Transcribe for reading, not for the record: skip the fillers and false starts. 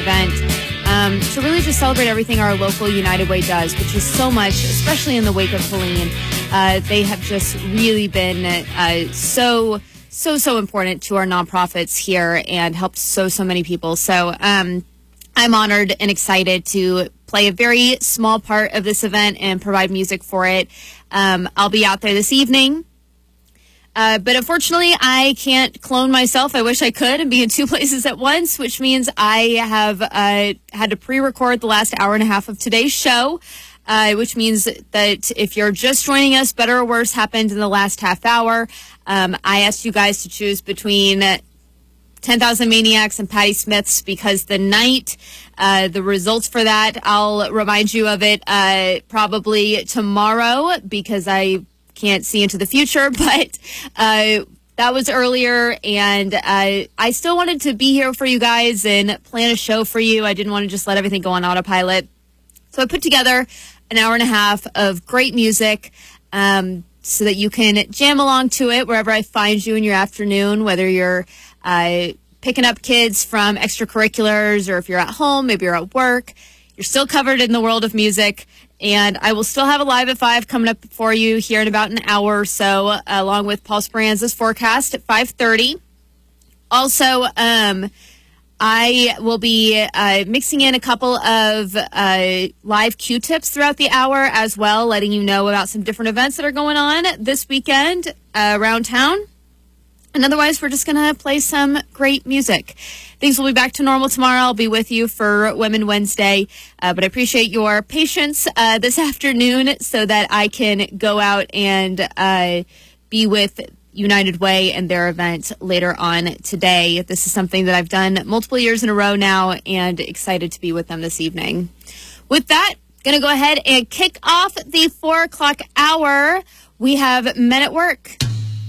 event to really just celebrate everything our local United Way does, which is so much, especially in the wake of Helene. They have just really been so important to our nonprofits here and helped so many people. So I'm honored and excited to play a very small part of this event and provide music for it. I'll be out there this evening. But unfortunately, I can't clone myself. I wish I could and be in two places at once, which means I have had to pre-record the last hour and a half of today's show, which means that if you're just joining us, better or worse happened in the last half hour. I asked you guys to choose between 10,000 Maniacs and Patti Smith's because the night, the results for that, I'll remind you of it probably tomorrow because I can't see into the future, but that was earlier, and I still wanted to be here for you guys and plan a show for you. I didn't want to just let everything go on autopilot. So I put together an hour and a half of great music so that you can jam along to it wherever I find you in your afternoon, whether you're picking up kids from extracurriculars or if you're at home, maybe you're at work. You're still covered in the world of music. And I will still have a Live at 5 coming up for you here in about an hour or so, along with Paul Speranza's forecast at 5:30. Also, I will be mixing in a couple of live Q-tips throughout the hour as well, letting you know about some different events that are going on this weekend around town. And otherwise, we're just going to play some great music. Things will be back to normal tomorrow. I'll be with you for Women Wednesday. But I appreciate your patience this afternoon so that I can go out and be with United Way and their event later on today. This is something that I've done multiple years in a row now and excited to be with them this evening. With that, going to go ahead and kick off the 4 o'clock hour. We have Men at Work.